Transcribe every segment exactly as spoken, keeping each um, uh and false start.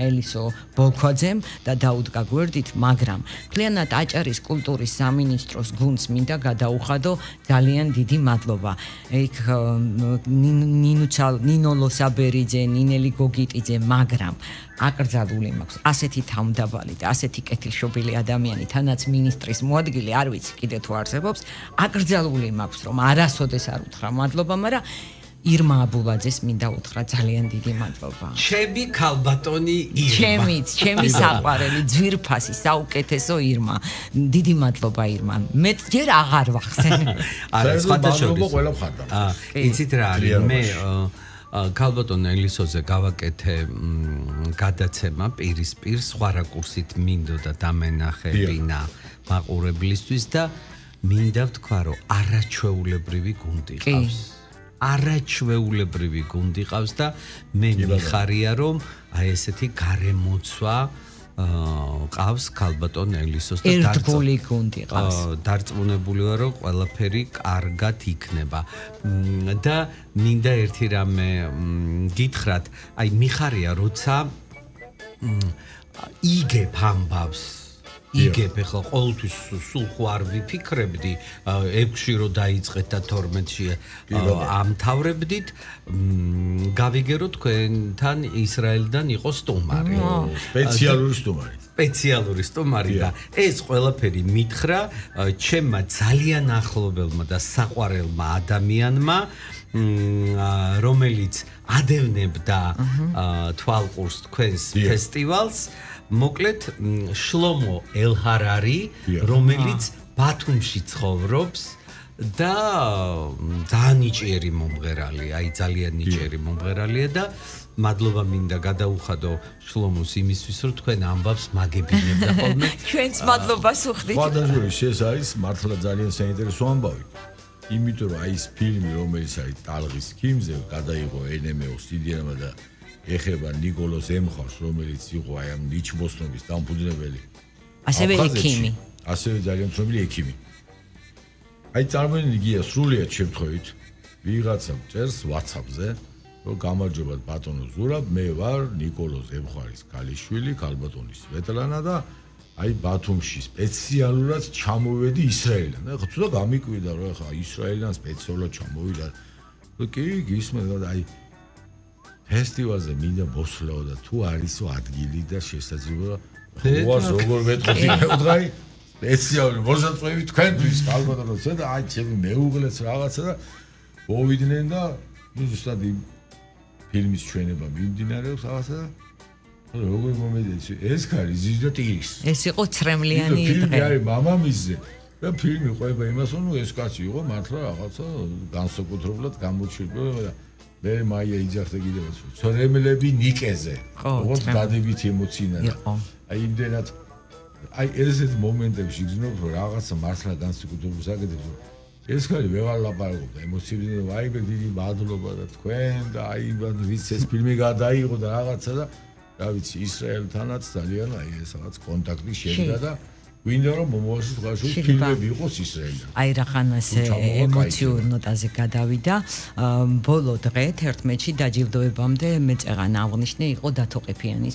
ელისო ბოლქვაძემ და დაუდგა გვერდით, მაგრამ მთლიანად აჭარის კულტურის სამინისტროს გუნდს მინდა გადაუხადო ძალიან დიდი მადლობა. იქ ნინო ლოსაბერიძე, ნინელი გოგიტიძე, მაგრამ აკრძალული მაქვს ასეთი თავმდაბალი და ასეთი კეთილშობილი ადამიანი, თანაც მინისტრის მოადგილე, არ ვიცი კიდე თუ არსებობს, აკრძალული მაქვს, რომ არასოდეს არ უთხრა მადლობა, მაგრამ ირმა აბულაძეს მინდა უთხრა ძალიან დიდი მადლობა. ჩემი ქალბატონი ირმა. ჩემიც, ჩემი საყვარელი, ძვირფასი, საუკეთესო ირმა. დიდი მადლობა ირმა. მე ჯერ აღარ ვახსენე. არა, სხვადასხვა ყველა მხარდან. აა, იცით რა არის, მე ქალბატონ ელისოზე გავაკეთე გადაცემა პირისპირ სხვა რაკურსით მინდოდა დამენახებინა მაყურებლისთვის და მინდა ვთქვა, რომ არაჩვეულებრივი გუნდი ყავს. არაჩვეულებრივი გუნდი ყავს და მე მიხარია, რომ აი ესეთი გარემოცვა ყავს ქალბატონ ელისოს და ერთგული გუნდი ყავს. დარწმუნებული ვარ, რომ ყველაფერი კარგად იქნება. და მინდა ერთი რამე გითხრათ, აი მიხარია, როცა იგებ ამბავს იგებ ახლა ყოველთვის სულ ხო არ ვიფიქრებდი ექვსში რო დაიწყეთ და თორმეტში ამთავრებდით გავიგერო თქვენთან ისრაელიდან იყო სტუმარი სპეციალური სტუმარი სპეციალური სტუმარი და ეს ყველაფერი მითხრა ჩემმა ძალიან ახლობელმა და საყვარელმა ადამიანმა რომელიც ადევნებდა თვალყურს თქვენს ფესტივალს მოკლედ შლომო ელჰარარი რომელიც ბათუმში ცხოვრობს და ძალიან ნიჭიერი მომღერალია, აი ძალიან ნიჭიერი მომღერალია და მადლობა მინდა გადაუხადო შლომოს იმისთვის, რომ თქვენ ამბავს მაგებინებდა ხოლმე. ჩვენც მადლობას უხდით. სხვადასხვა ეს არის მართლა ძალიან საინტერესო ამბავი. იმიტომ რომ აი ეს ფილმი რომელიც არის ტალღის ქიმზე გადაიღო ენემეო სტუდიამა და ეხება ნიკოლოზ ემხარს, რომელიც იყო აი ამ ნიჩბოსნობის დამფუძნებელი. ასევე ექიმი. ასევე ძალიან ცნობილი ექიმი. აი წარმოიდგინე გია სრულიად შემთხვევით ვიღაცა წერს WhatsApp-ზე, რომ გამარჯობა ბატონო ზურაბ, მე ვარ ნიკოლოზ ემხარის ქალიშვილი, ქალბატონი სვეტლანა და აი ბათუმში სპეციალურად ჩამოვედი ისრაელიდან. ეხლა ცოტა გამიკვირდა რომ ეხლა ისრაელიდან სპეციალურად ჩამოვიდა. კი, გისმენდა და აი ფესტივალზე მინდა მოსვლაო და თუ არისო ადგილი და შესაძლებლობა ხოას როგორ მეტყვი მეუდგაი სპეციალური მოსაწვევი თქვენთვის ქალბატონო და აი ჩემი მეუღლეც რაღაცა და მოვიდნენ და ნუ ზუსტად იმ ფილმის ჩვენება მიმდინარეობს რაღაცა და როგორ მომედიცი ეს ხარი ზის და ტირის ეს იყო ცრემლიანი დღე ფილმი არის მამამისზე და ფილმი ყვება იმას რომ ეს კაცი იყო მართლა რაღაცა განსაკუთრებულად გამოჩერებული და მე მაია იძახდა კიდევაც ცრემლები ნიკეზე როგორც გადებით ემოციონალ აი იმდენად აი ესეთ მომენტებში გზნობ რომ რაღაცა მართლა განსაკუთრებულ საკეთებს ეს ხარი ვეღარ ლაპარაკობდა ემოციები აი მე დიდი მადლობა და თქვენ და აი ვის ეს ფილმი გადაიღო და რაღაცა და რა ვიცი ისრაელთანაც ძალიან აი ეს რაღაც კონტაქტი შევიდა და გვინდა რომ მომავალში თქვაში ფილმები იყოს ისრაელიდან. აი რახანას ემოციურ ნოტაზე გადავიდა. ბოლო დღე თერთმეტში დაჯილდოებამდე მეწეღან აღნიშნე იყო დათო ყიფიანის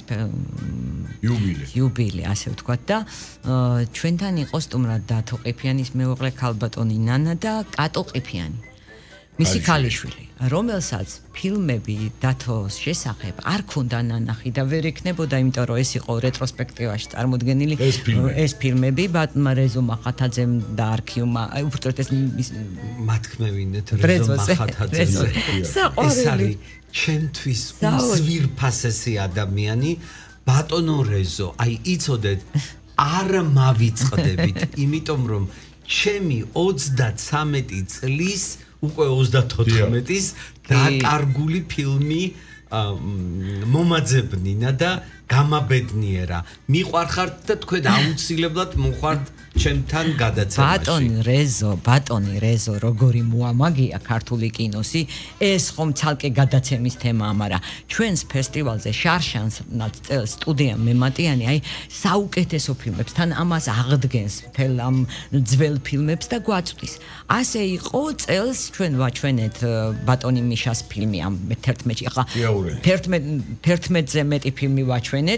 იუბილე. იუბილე, ასე ვთქვათ და ჩვენთან იყო სტუმრად დათო ყიფიანის მეუღლე ქალბატონი ნანა და კატო ყიფიანი. მისი ქალიშვილი, რომელსაც ფილმები დათოს შესახებ არ ქონდა ნანახი და ვერ ექნებოდა, იმიტომ რომ ეს იყო რეტროსპექტივაში წარმოდგენილი ეს ფილმები ბატმა რეზო მახათაძემ და არქივმა, აი უბრალოდ ეს მათქმევინეთ რეზო მახათაძეზე. ეს არის ჩემთვის უზვირფასესი ადამიანი, ბატონო რეზო, აი იცოდეთ არ მავიწყდებით, იმიტომ რომ ჩემი ოცდათვრამეტი წლის უკვე ოცდათოთხმეტის დაკარგული ფილმი მომაძებნინა და გამაბედნიერა. მიყვარხართ და თქვენ აუცილებლად მოყვართ ჩემთან გადაცემაში. ბატონი რეზო, ბატონი რეზო, როგორი მოამაგია ქართული კინოსი, ეს ხომ ცალკე გადაცემის თემაა, მაგრამ ჩვენს ფესტივალზე შარშანს სტუდია მემატიანი, აი საუკეთესო ფილმებს თან ამას აღდგენს, მთელ ამ ძველ ფილმებს და გვაწვდის. ასე იყო წელს ჩვენ ვაჩვენეთ ბატონი მიშას ფილმი ამ თერთმეტში, ახლა თერთმეტზე მეტი ფილმი ვაჩვენეთ.